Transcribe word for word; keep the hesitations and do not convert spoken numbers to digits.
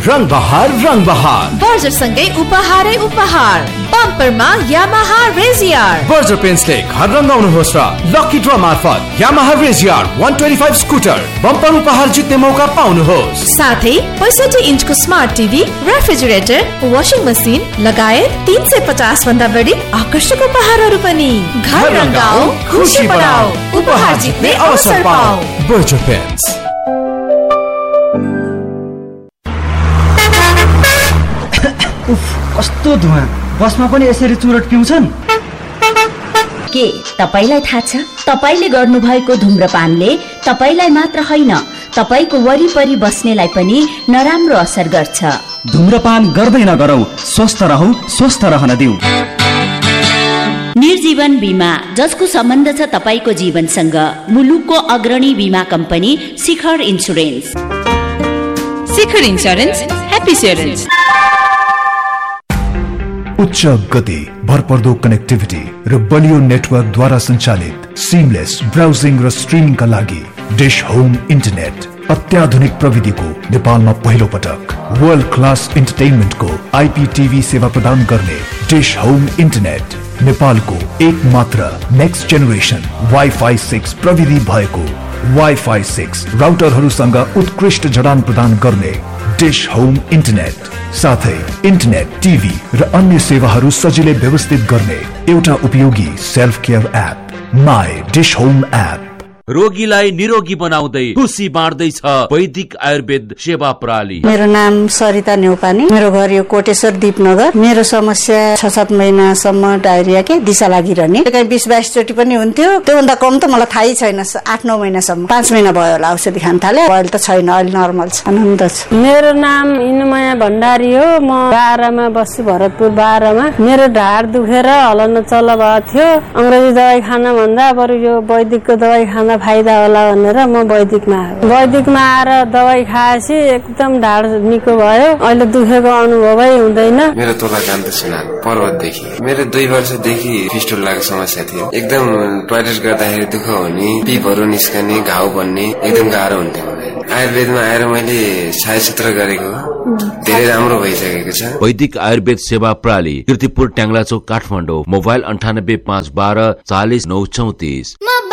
रंग बहार रंग बहार बर्जर सँगै उपहारै उपहार बम्परमा यामाहा रेजियर बर्जर पेन्ट्सले घर रंगाउनुहोस् र लकी ड्र मार्फत यामाहा रेजियर एक सय पच्चीस स्कुटर बम्पर उपहार जित्ने मौका पाउनुहोस्। साथै पैंसठी इन्चको smart TV, refrigerator, washing machine लगायत तीन सय पचास भन्दा बढी आकर्षक उपहारहरू पनि। घर रंगाऊ, खुशी बढाऊ, उपहार जित्ने अवसर पाऊ। Berger paints. उफ, कस्तो धुवा। बसमा पनि यसरी चुरोट पिउँछन्? के तपाईलाई थाहा छ? तपाईले गर्नु भएको धुम्रपानले तपाईलाई मात्र हैन, तपाईको वरिपरि बस्नेलाई पनि नराम्रो असर गर्छ। धुम्रपान गर्दै नगरौ, स्वस्थ रहौ, स्वस्थ रहन दिऊ। निर्जीवन बीमा, जसको सम्बन्ध छ तपाईको जीवनसँग। मुलुकको अग्रणी बीमा कम्पनी शिखर इन्स्योरेन्स। शिखर इन्स्योरेन्स, ह्याप्पी इन्स्योरेन्स। उच्च गति, भरपर्दो कनेक्टिभिटी र बलियो नेटवर्कद्वारा सञ्चालित सिमलेस ब्राउजिङ र स्ट्रिमिङका लागि डिश होम इन्टरनेट अत्याधुनिक प्रविधिको नेपालमा पहिलो पटक वर्ल्ड क्लास इन्टरटेनमेन्टको आइपीटिभी सेवा प्रदान गर्ने डिश होम इन्टरनेट नेपालको एक मात्र नेक्स्ट जेनेरेसन वाइफाई सिक्स प्रविधि भएको वाइफाई सिक्स राउटरहरूसँग उत्कृष्ट जडान प्रदान गर्ने डिश होम इन्टरनेट, साथै इन्टरनेट, टिभी र अन्य सेवाहरू सजिलै व्यवस्थित गर्ने एउटा उपयोगी self care app my dish home app. रोगीलाई निरोगी बनाउँदै खुसी बाँड्दैछ वैदिक आयुर्वेद सेवा प्रणाली। मेरो नाम सरिता नेउपाने, मेरो घर यो कोटेश्वर दीपनगर। मेरो समस्या छ सात महिनासम्म डायरिया के दिशा लागिरहने, कहीँ बिस बाइस चोटि पनि हुन्थ्यो। त्योभन्दा कम त मलाई थाहै छैन। आठ नौ महिनासम्म, पाँच महिना भयो होला औषधि खान थाले। अहिले त छैन, अहिले नर्मल छ, आनन्द छ। मेरो नाम इनुमाया भण्डारी हो। म बाह्रमा बस्छु, भरतपुर बाह्रमा। मेरो ढाड दुखेर हलन चल्ल भएको थियो। अंग्रेजी दबाई खान भन्दा बरु यो वैदिकको दबाई खान फाइदा होला भनेर म वैदिकमा आएँ। वैदिकमा आएर दबाई खाएपछि एकदम ढाड निको भयो। अहिले दुखेको अनुभवै हुँदैन। मेरो तोला कान्त सुनार पर्वतदेखि। मेरो दुई वर्षदेखि फिस्टुलाको समस्या थियो। एकदम टोयलेट गर्दाखेरि दुःख हुने, पिपहरू निस्कने, घाउ बन्ने एकदम गाह्रो हुन्थ्यो। आयुर्वेदमा आएर मैले छायाचित्र गरेको धेरै राम्रो भइसकेको छ। वैदिक आयुर्वेद सेवा प्रणाली, कीर्तिपुर ट्याङ्ग्ला चौक काठमाडौँ। मोबाइल अन्ठानब्बे पाँच बाह्र चालिस नौ चौतिस।